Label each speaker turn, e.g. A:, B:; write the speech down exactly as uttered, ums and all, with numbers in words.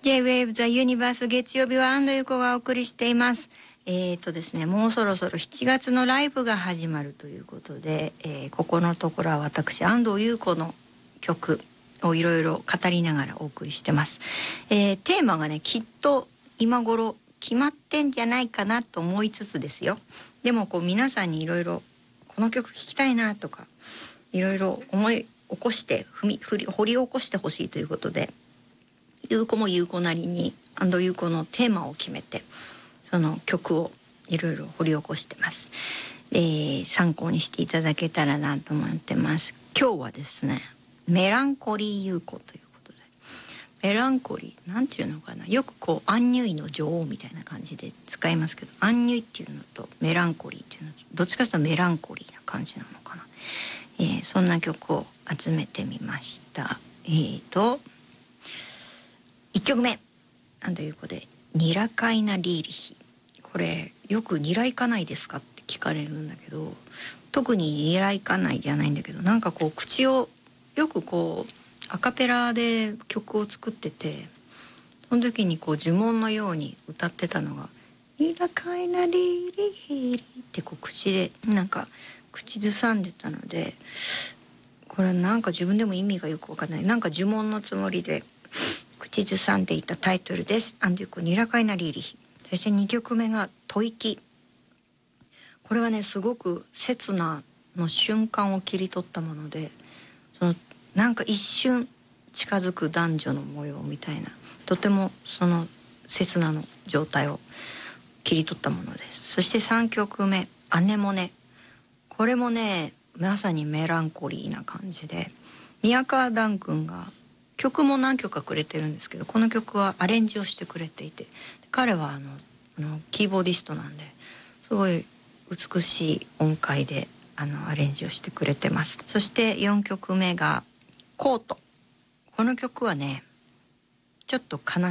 A: J-Wave The Universe 月曜日は安藤優子がお送りしています。えーとですね、もうそろそろしちがつのライブが始まるということで、えー、ここのところは私安藤優子の曲をいろいろ語りながらお送りしてます。えー、テーマがね、きっと今頃決まってんじゃないかなと思いつつですよ。でもこう皆さんにいろいろこの曲聴きたいなとかいろいろ思い起こして踏み振り掘り起こしてほしいということで、優子も優子なりに安藤優子のテーマを決めてその曲をいろいろ掘り起こしてます。えー、参考にしていただけたらなと思ってます。今日はですね、メランコリー優子ということで、メランコリーなんていうのかな、よくこうアンニュイの女王みたいな感じで使いますけど、アンニュイっていうのとメランコリーっていうのとどっちかというとメランコリーな感じなのかな。えー、そんな曲を集めてみました。えーといっきょくめ安藤優子でニラカイナリーリヒ。これよくニラ行かないですかって聞かれるんだけど、特にニラ行かないじゃないんだけど、なんかこう口をよくこうアカペラで曲を作ってて、その時にこう呪文のように歌ってたのがニラカイナリーリヒリってこう口でなんか口ずさんでたので、これなんか自分でも意味がよくわかんない、なんか呪文のつもりで口ずさんでいたタイトルです。安藤優子ニラカイナリーリヒ。そしてにきょくめが吐息。これはねすごく刹那の瞬間を切り取ったもので、そのなんか一瞬近づく男女の模様みたいな、とてもその刹那の状態を切り取ったものです。そしてさんきょくめアネモネ。これもねまさにメランコリーな感じで、宮川ダ君が曲も何曲かくれてるんですけど、この曲はアレンジをしてくれていて、彼はあのあのキーボーディストなんですごい美しい音階であのアレンジをしてくれてます。そしてよんきょくめがコート。この曲はねちょっと悲